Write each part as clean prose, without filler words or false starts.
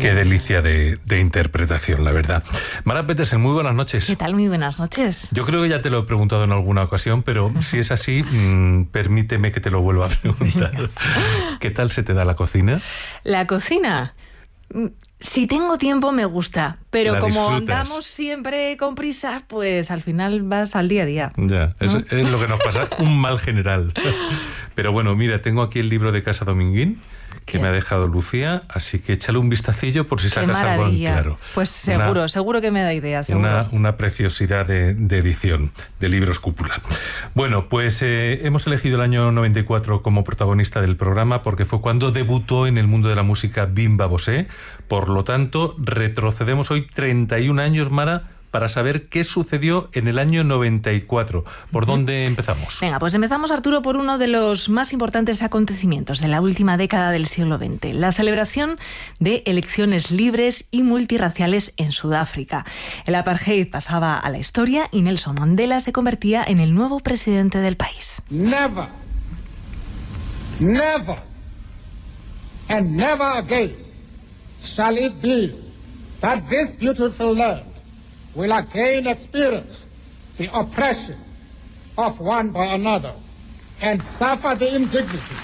Qué delicia de interpretación, la verdad. Mara Petersen, muy buenas noches. ¿Qué tal? Muy buenas noches. Yo creo que ya te lo he preguntado en alguna ocasión, pero si es así, permíteme que te lo vuelva a preguntar. ¿Qué tal se te da la cocina? La cocina... Si tengo tiempo me gusta, pero como andamos siempre con prisas, pues al final vas al día a día. Ya, ¿no? Es lo que nos pasa, un mal general. Pero bueno, mira, tengo aquí el libro de Casa Dominguín, que me ha dejado Lucía, así que échale un vistacillo por si sacas algo en claro. Pues seguro que me da ideas. Una preciosidad de edición, de libros cúpula. Bueno, pues hemos elegido el año 94 como protagonista del programa porque fue cuando debutó en el mundo de la música Bimba Bosé. Por lo tanto, retrocedemos hoy 31 años, Mara, para saber qué sucedió en el año 94. ¿Por dónde empezamos? Venga, pues empezamos, Arturo, por uno de los más importantes acontecimientos de la última década del siglo XX, la celebración de elecciones libres y multirraciales en Sudáfrica. El apartheid pasaba a la historia y Nelson Mandela se convertía en el nuevo presidente del país. Never, and never again shall it be that this beautiful land will again experience the oppression of one by another and suffer the indignity.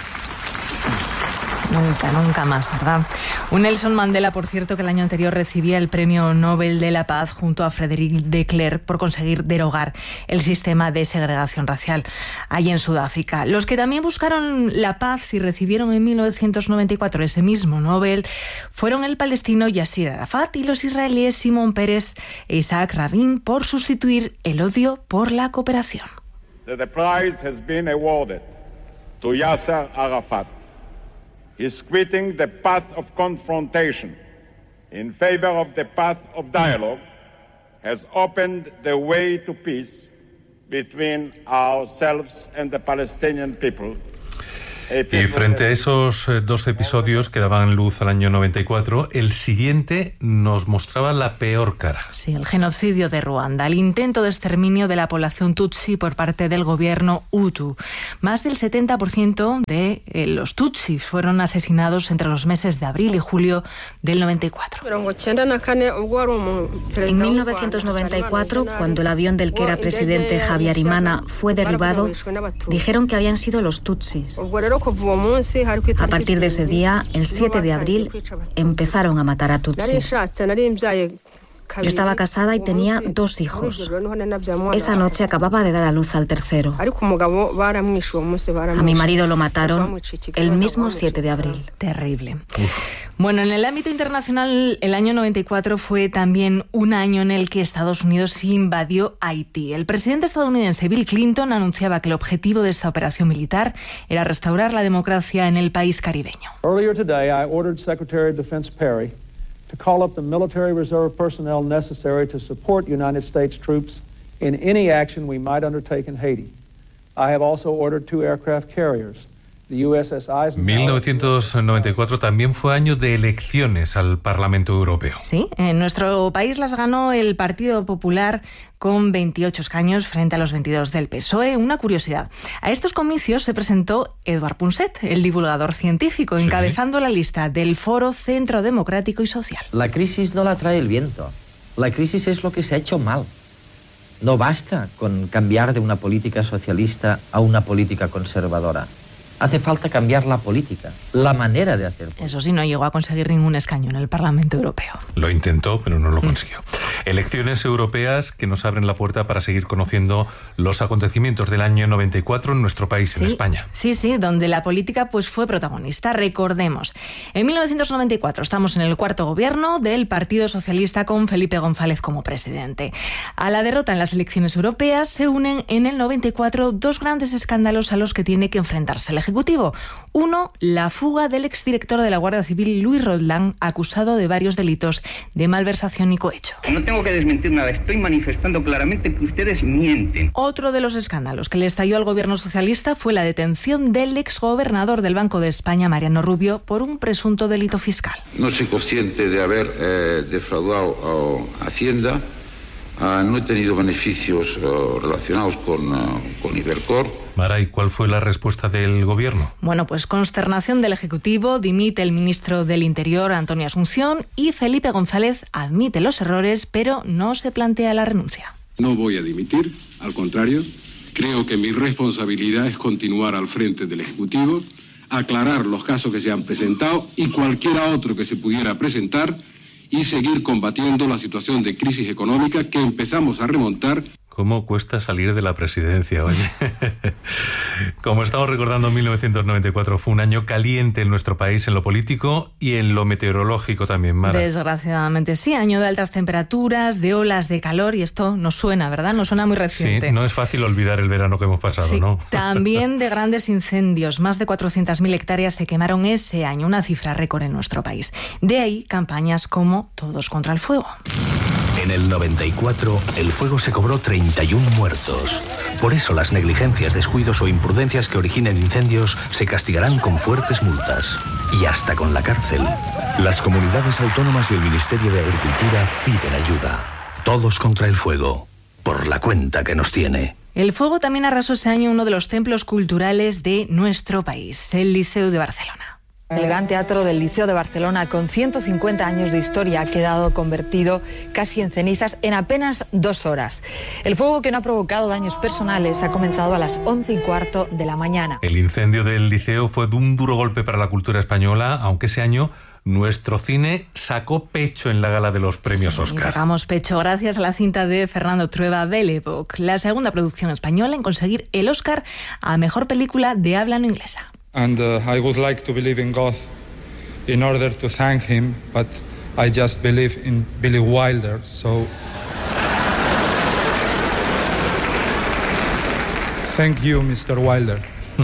Nunca más, ¿verdad? Un Nelson Mandela, por cierto, que el año anterior recibía el Premio Nobel de la Paz junto a Frédéric de Klerk por conseguir derogar el sistema de segregación racial allí en Sudáfrica. Los que también buscaron la paz y recibieron en 1994 ese mismo Nobel fueron el palestino Yasser Arafat y los israelíes Shimon Peres e Isaac Rabin por sustituir el odio por la cooperación. The prize has been awarded to Yasser Arafat. Is quitting the path of confrontation in favor of the path of dialogue has opened the way to peace between ourselves and the Palestinian people. Y frente a esos dos episodios que daban luz al año 94, el siguiente nos mostraba la peor cara. Sí, el genocidio de Ruanda, el intento de exterminio de la población tutsi por parte del gobierno Hutu. Más del 70% de los tutsis fueron asesinados entre los meses de abril y julio del 94. En 1994, cuando el avión del que era presidente Habyarimana fue derribado, dijeron que habían sido los tutsis. A partir de ese día, el 7 de abril, empezaron a matar a tutsis. Yo estaba casada y tenía 2 hijos. Esa noche acababa de dar a luz al tercero. A mi marido lo mataron el mismo 7 de abril. Terrible. Bueno, en el ámbito internacional, el año 94 fue también un año en el que Estados Unidos invadió Haití. El presidente estadounidense Bill Clinton anunciaba que el objetivo de esta operación militar era restaurar la democracia en el país caribeño. Earlier today, I ordered Secretary of Defense Perry to call up the military reserve personnel necessary to support United States troops in any action we might undertake in Haiti. I have also ordered 2 aircraft carriers. 1994 también fue año de elecciones al Parlamento Europeo. Sí, en nuestro país las ganó el Partido Popular con 28 escaños frente a los 22 del PSOE. Una curiosidad, a estos comicios se presentó Eduard Punset, el divulgador científico, encabezando la lista del Foro Centro Democrático y Social. La crisis no la trae el viento, la crisis es lo que se ha hecho mal. No basta con cambiar de una política socialista a una política conservadora. Hace falta cambiar la política, la manera de hacer política. Eso sí, no llegó a conseguir ningún escaño en el Parlamento Europeo. Lo intentó, pero no lo consiguió. Elecciones europeas que nos abren la puerta para seguir conociendo los acontecimientos del año 94 en nuestro país, en España. Sí, donde la política pues fue protagonista. Recordemos, en 1994 estamos en el 4º gobierno del Partido Socialista con Felipe González como presidente. A la derrota en las elecciones europeas se unen en el 94 2 grandes escándalos a los que tiene que enfrentarse el Ejecutivo. Uno, la fuga del exdirector de la Guardia Civil, Luis Roldán, acusado de varios delitos de malversación y cohecho. No tengo que desmentir nada, estoy manifestando claramente que ustedes mienten. Otro de los escándalos que le estalló al gobierno socialista fue la detención del exgobernador del Banco de España, Mariano Rubio, por un presunto delito fiscal. No soy consciente de haber defraudado a Hacienda No he tenido beneficios relacionados con Ibercor. Mara, ¿y cuál fue la respuesta del gobierno? Bueno, pues consternación del Ejecutivo, dimite el ministro del Interior, Antonio Asunción, y Felipe González admite los errores, pero no se plantea la renuncia. No voy a dimitir, al contrario, creo que mi responsabilidad es continuar al frente del Ejecutivo, aclarar los casos que se han presentado y cualquiera otro que se pudiera presentar, y seguir combatiendo la situación de crisis económica que empezamos a remontar. ¿Cómo cuesta salir de la presidencia, oye? Como estamos recordando, 1994 fue un año caliente en nuestro país en lo político y en lo meteorológico también, Mara. Desgraciadamente sí, año de altas temperaturas, de olas de calor, y esto nos suena, ¿verdad? Nos suena muy reciente. Sí, no es fácil olvidar el verano que hemos pasado, sí, ¿no? También de grandes incendios, más de 400.000 hectáreas se quemaron ese año, una cifra récord en nuestro país. De ahí campañas como Todos contra el Fuego. En el 94, el fuego se cobró 31 muertos. Por eso las negligencias, descuidos o imprudencias que originen incendios se castigarán con fuertes multas y hasta con la cárcel. Las comunidades autónomas y el Ministerio de Agricultura piden ayuda. Todos contra el fuego, por la cuenta que nos tiene. El fuego también arrasó ese año uno de los templos culturales de nuestro país, el Liceo de Barcelona. El Gran Teatro del Liceo de Barcelona, con 150 años de historia, ha quedado convertido casi en cenizas en apenas 2 horas. El fuego, que no ha provocado daños personales, ha comenzado a las 11:15 de la mañana. El incendio del Liceo fue de un duro golpe para la cultura española, aunque ese año nuestro cine sacó pecho en la gala de los premios Oscar. Sacamos pecho gracias a la cinta de Fernando Trueba, Belle Époque, la segunda producción española en conseguir el Oscar a Mejor Película de Habla No Inglesa. And I would like to believe in God in order to thank him, but I just believe in Billy Wilder, so thank you, Mr. Wilder.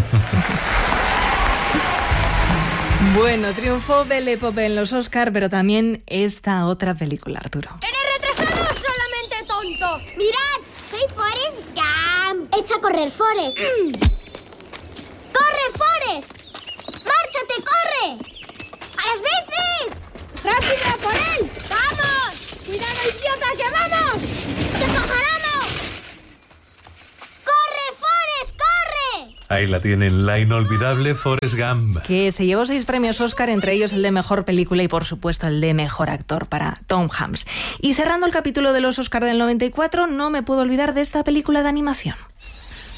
Bueno, triunfó Belle Époque en los Oscar, pero también esta otra película, Arturo. ¡Eres retrasado, solamente tonto! ¡Mirad! ¡Soy Forrest Gump! ¡Echa a correr, Forrest! ¡Corre, Forrest! ¡Márchate, corre! ¡A las bicis! ¡Rápido, por él! ¡Vamos! ¡Cuidado, idiota, que vamos! ¡Te cojaremos! ¡Corre, Forrest, corre! Ahí la tienen, la inolvidable Forrest Gump. Que se llevó 6 premios Oscar, entre ellos el de Mejor Película y, por supuesto, el de Mejor Actor para Tom Hanks. Y cerrando el capítulo de los Oscar del 94, no me puedo olvidar de esta película de animación.